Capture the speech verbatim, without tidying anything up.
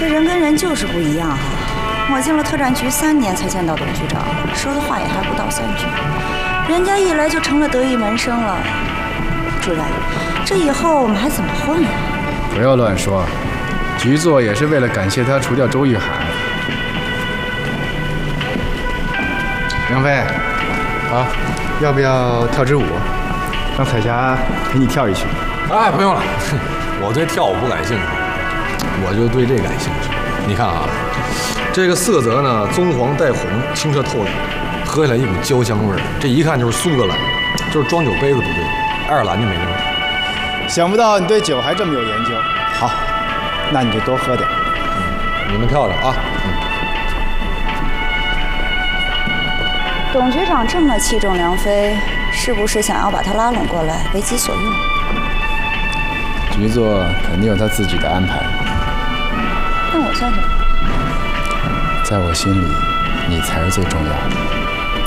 这人跟人就是不一样哈。我进了特战局三年才见到董局长，说的话也还不到三句，人家一来就成了得意门生了。主任，这以后我们还怎么混啊？ 不要乱说，局座也是为了感谢他除掉周玉海。杨飞，啊，要不要跳支舞？让彩霞陪你跳一曲。 哎，不用了，我对跳舞不感兴趣，我就对这感兴趣。你看啊，这个色泽呢，棕黄带红，清澈透亮，喝起来一股焦香味儿，这一看就是苏格兰，就是装酒杯子不对，爱尔兰就没这味儿。 想不到你对酒还这么有研究。好，那你就多喝点。 嗯，你们跳着啊。嗯。 董局长这么器重梁飞，是不是想要把他拉拢过来，为己所用？ 局座肯定有他自己的安排。 那我算什么？ 在我心里，你才是最重要的。